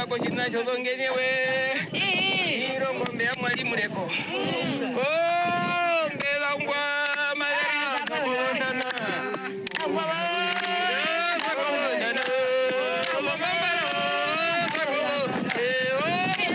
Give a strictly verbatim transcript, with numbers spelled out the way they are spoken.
wako china chobongenyewe. Iro ngombe ya mwalimu leko.